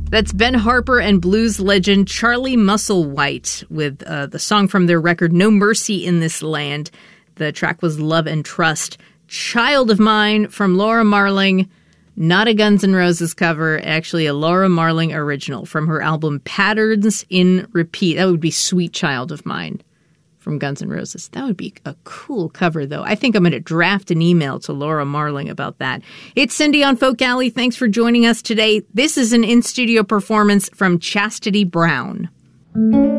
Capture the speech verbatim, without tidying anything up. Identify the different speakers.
Speaker 1: That's Ben Harper and blues legend Charlie Musselwhite with uh, the song from their record No Mercy in This Land. The track was Love and Trust. Child of Mine from Laura Marling. Not a Guns N' Roses cover, actually a Laura Marling original from her album Patterns in Repeat. That would be Sweet Child of Mine from Guns N' Roses. That would be a cool cover, though. I think I'm going to draft an email to Laura Marling about that. It's Cindy on Folk Alley. Thanks for joining us today. This is an in-studio performance from Chastity Brown.